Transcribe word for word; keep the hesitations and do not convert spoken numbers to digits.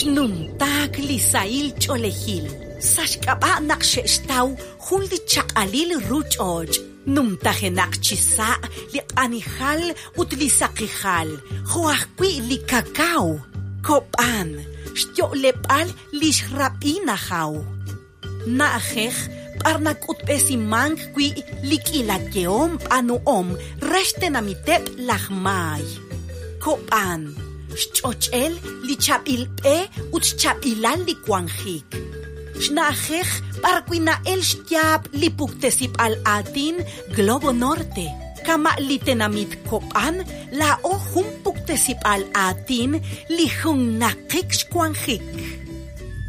Xnumtak lisail cholejil. Sashkaba nakshestaw huldi chakalil ruchoj. Numtajenak chisa li anihal utlisakihal. Joahkwi li kakao. Kopan. Xtyo lepal li shrapinahaw. Naajej parnak utpesimang kwi likilakeom panuom reshtenamitet lahmay. Kopan. Xchochel li chapilpe ut chapilal li kwanjik. Xnaajej parkwina el xtiap li puktesip al atin Globo Norte. Kama li tenamit kopan la o jun puktesip al atin li jun nakik xkwanjik.